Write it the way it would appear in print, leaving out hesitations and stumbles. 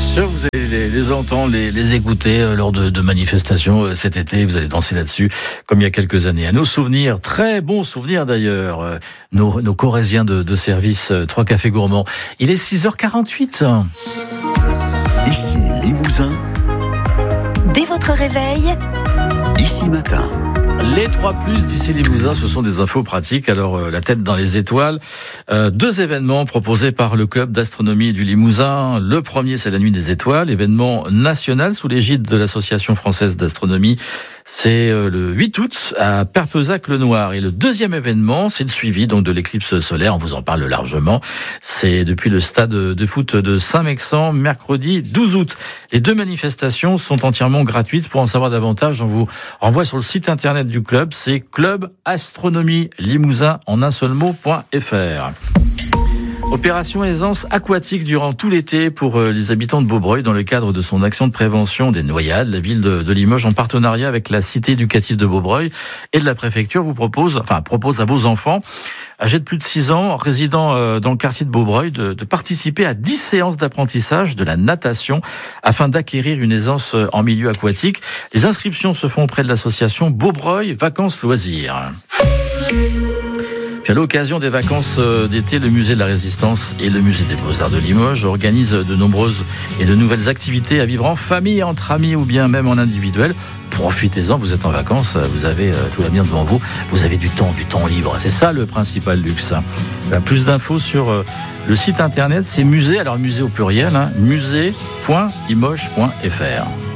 sûr, vous allez les entendre, les écouter lors de manifestations cet été. Vous allez danser là-dessus, comme il y a quelques années. À nos souvenirs, très bons souvenirs d'ailleurs, nos Corésiens de service 3 cafés gourmands. Il est 6h48. Ici Limousin. Dès votre réveil, Ici Matin. Les 3+ d'ici Limousin, ce sont des infos pratiques. Alors, la tête dans les étoiles. 2 événements proposés par le club d'astronomie du Limousin. Le premier, c'est la Nuit des étoiles, événement national sous l'égide de l'Association française d'astronomie. C'est le 8 août à Perpezac-le-Noir. Et le deuxième événement, c'est le suivi donc de l'éclipse solaire. On vous en parle largement. C'est depuis le stade de foot de Saint-Mexan, mercredi 12 août. Les 2 manifestations sont entièrement gratuites. Pour en savoir davantage, on vous renvoie sur le site internet du club. C'est Club Astronomie Limousin en un seul mot.fr. Opération aisance aquatique durant tout l'été pour les habitants de Beaubreuil dans le cadre de son action de prévention des noyades. La ville de Limoges, en partenariat avec la cité éducative de Beaubreuil et de la préfecture, vous propose à vos enfants âgés de plus de 6 ans, résidant dans le quartier de Beaubreuil, de participer à 10 séances d'apprentissage de la natation afin d'acquérir une aisance en milieu aquatique. Les inscriptions se font auprès de l'association Beaubreuil Vacances Loisirs. Puis à l'occasion des vacances d'été, le musée de la Résistance et le musée des Beaux-Arts de Limoges organisent de nombreuses et de nouvelles activités à vivre en famille, entre amis ou bien même en individuel. Profitez-en, vous êtes en vacances, vous avez tout l'avenir devant vous, vous avez du temps libre. C'est ça le principal luxe. Plus d'infos sur le site internet, c'est musée, alors musée au pluriel, musée.limoges.fr.